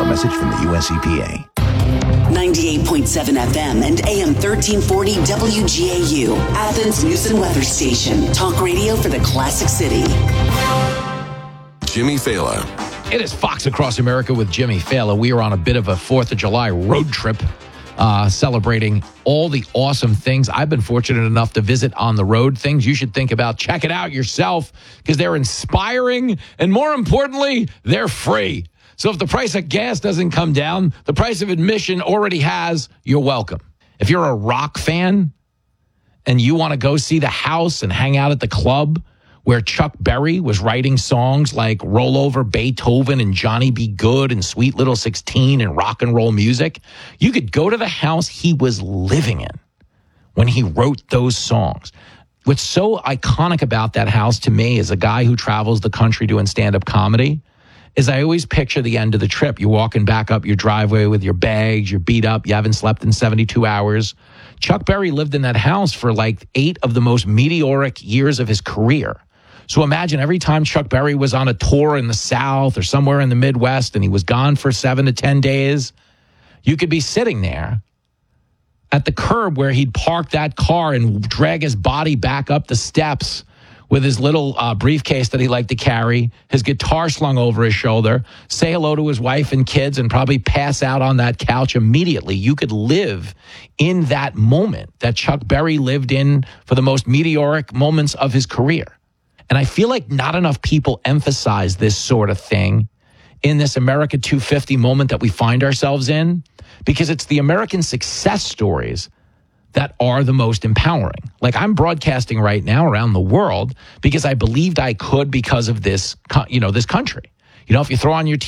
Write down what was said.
message from the U.S. EPA. 98.7 FM and AM 1340 WGAU, Athens News and Weather Station. Talk radio for the classic city. Jimmy Fallon. It is Fox Across America with Jimmy Fallon. We are on a bit of a 4th of July road trip, celebrating all the awesome things I've been fortunate enough to visit on the road. Things you should think about. Check it out yourself because they're inspiring and, more importantly, they're free. So if the price of gas doesn't come down, the price of admission already has. You're welcome. If you're a rock fan and you want to go see The House and hang out at the club where Chuck Berry was writing songs like Roll Over Beethoven and Johnny Be Good and Sweet Little 16 and rock and roll music, you could go to the house he was living in when he wrote those songs. What's so iconic about that house to me as a guy who travels the country doing stand-up comedy is I always picture the end of the trip. You're walking back up your driveway with your bags, you're beat up, you haven't slept in 72 hours. Chuck Berry lived in that house for like 8 of the most meteoric years of his career. So imagine every time Chuck Berry was on a tour in the South or somewhere in the Midwest and he was gone for 7 to 10 days, you could be sitting there at the curb where he'd park that car and drag his body back up the steps with his little briefcase that he liked to carry, his guitar slung over his shoulder, say hello to his wife and kids, and probably pass out on that couch immediately. You could live in that moment that Chuck Berry lived in for the most meteoric moments of his career. And I feel like not enough people emphasize this sort of thing in this America 250 moment that we find ourselves in, because it's the American success stories that are the most empowering. Like I'm broadcasting right now around the world because I believed I could because of this, this country. If you throw on your